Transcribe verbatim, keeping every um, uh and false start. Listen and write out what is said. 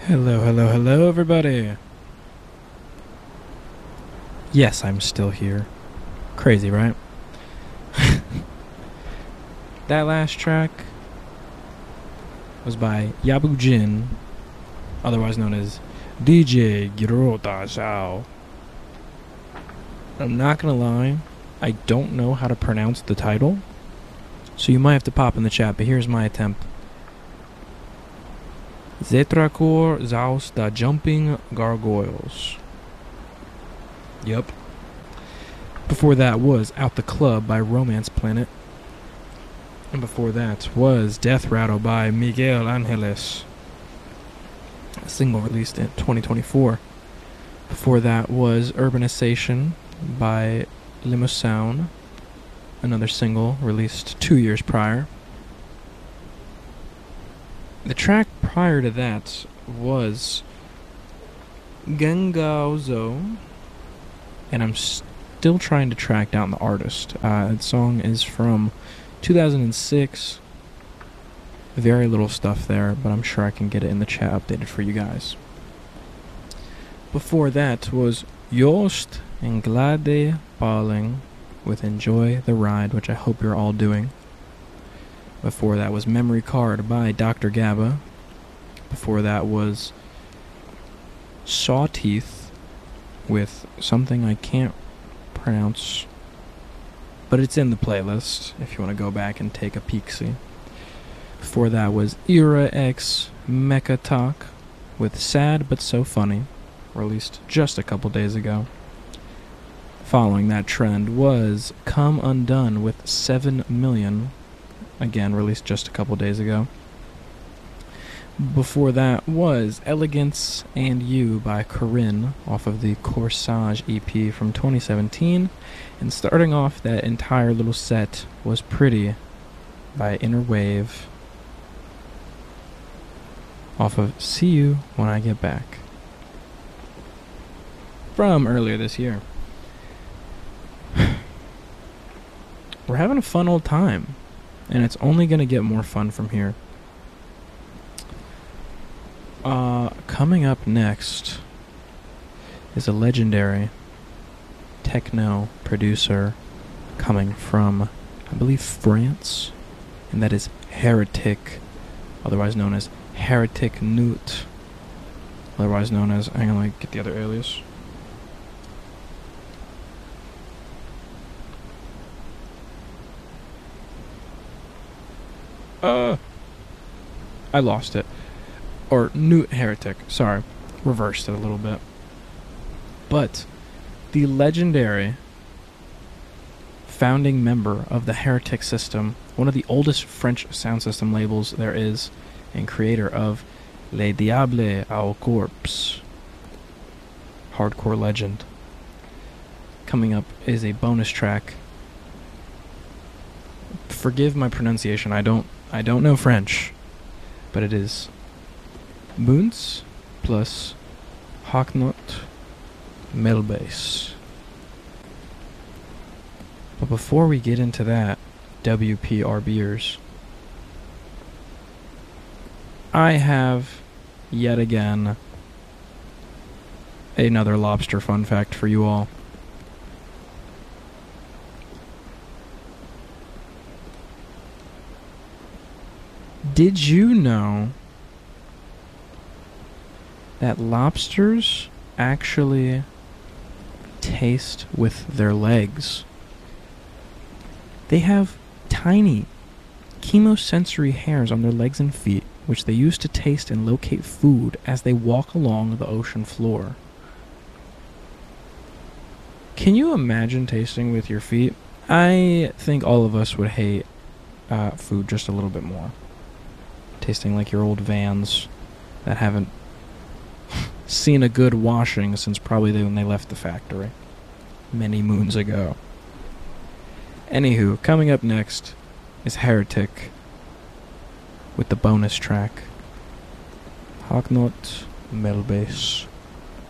Hello, hello, hello, everybody. Yes, I'm still here. Crazy, right? That last track was by Yabu Jin, otherwise known as D J Girota Zhao. I'm not gonna lie, I don't know how to pronounce the title, so you might have to pop in the chat, but here's my attempt. Zetrakor Zaus da Jumping Gargoyles. Yep. Before that was Out the Club by Romance Planet. And before that was Death Rattle by Miguel Angeles. A single released in twenty twenty-four. Before that was Urbanization by Limosound. Another single released two years prior. The track prior to that was Gengaozo, and I'm still trying to track down the artist. Uh, that song is from two thousand six. Very little stuff there, but I'm sure I can get it in the chat updated for you guys. Before that was Joost and Glade Balling with Enjoy the Ride, which I hope you're all doing. Before that was Memory Card by Doctor Gabba. Before that was Sawteeth with something I can't pronounce, but it's in the playlist if you want to go back and take a peek-see. Before that was Era X Mecha Talk with Sad But So Funny, released just a couple days ago. Following that trend was Come Undone with seven million, again released just a couple days ago. Before that was Elegance and You by Corinne off of the Corsage E P from twenty seventeen. And starting off that entire little set was Pretty by Inner Wave off of See You When I Get Back from earlier this year. We're having a fun old time, and it's only going to get more fun from here. Uh, coming up next is a legendary techno producer coming from, I believe, France, and that is Heretic, otherwise known as Heretic Newt, otherwise known as, hang on, let me get the other alias. Uh, I lost it. Or Newt Heretic, sorry. Reversed it a little bit. But the legendary founding member of the Heretic system, one of the oldest French sound system labels there is, and creator of Les Diables au Corps, hardcore legend. Coming up is a bonus track. Forgive my pronunciation, I don't I don't know French, but it is Boons plus Hocknot Melbass. But before we get into that, W P R Bers, I have yet again another lobster fun fact for you all. Did you know that lobsters actually taste with their legs? They have tiny chemosensory hairs on their legs and feet, which they use to taste and locate food as they walk along the ocean floor. Can you imagine tasting with your feet? I think all of us would hate uh, food just a little bit more. Tasting like your old Vans that haven't seen a good washing since probably when they left the factory many moons ago. Anywho, coming up next is Heretic with the bonus track Hocknot Melbass.